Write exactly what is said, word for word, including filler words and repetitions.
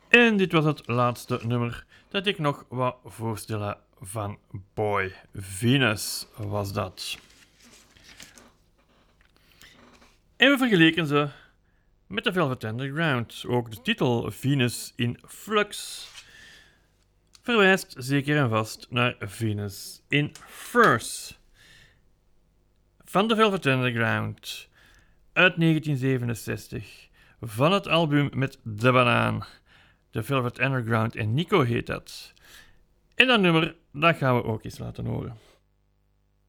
En dit was het laatste nummer dat ik nog wou voorstellen van Boy. Venus was dat. En we vergeleken ze met de Velvet Underground. Ook de titel Venus in Flux verwijst zeker en vast naar Venus in Furs. Van de Velvet Underground uit negentien zevenenzestig. Van het album met de banaan. De Velvet Underground en Nico heet dat. En dat nummer, dat gaan we ook eens laten horen.